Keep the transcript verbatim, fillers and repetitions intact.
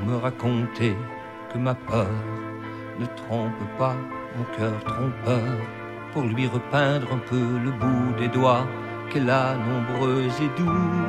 pour me raconter que ma peur ne trompe pas mon cœur trompeur, pour lui repeindre un peu le bout des doigts qu'elle a nombreux et doux.